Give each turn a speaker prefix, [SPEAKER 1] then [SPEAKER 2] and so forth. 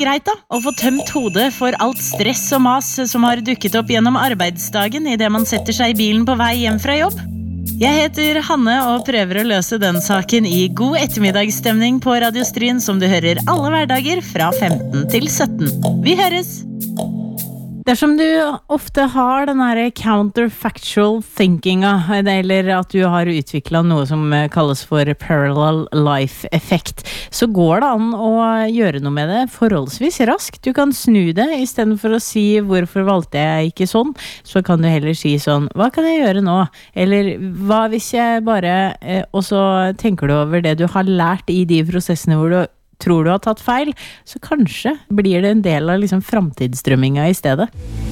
[SPEAKER 1] greit da, å få tømt hodet for alt stress og mas som har dukket opp gjennom arbeidsdagen I det man setter seg I bilen på vei hjem fra jobb. Jeg heter Hanne og prøver å løse den saken I god ettermiddagsstemning på Radio Stryn som du hører alle hverdager fra 15 til 17. Vi høres! Dersom du ofte har den her counterfactual thinkinga, eller at du har utviklet noe som kalles for parallel life-effekt, så går det an å gjøre noe med det forholdsvis raskt. Du kan snu det, I stedet for å si hvorfor valgte jeg ikke sånn, så kan du heller si sånn, hva kan jeg gjøre nå? Eller hva hvis jeg bare, og så tenker du over det du har lært I de prosessene hvor du tror du har tatt feil, så kanskje blir det en del av liksom framtidsdrømminga I stedet.